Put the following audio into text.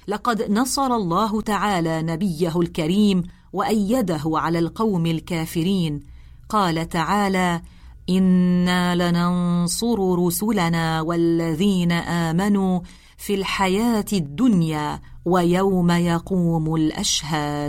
لقد نصر الله تعالى نبيه الكريم وأيده على القوم الكافرين. قال تعالى: إنا لننصر رسلنا والذين آمنوا في الحياة الدنيا ويوم يقوم الأشهاد.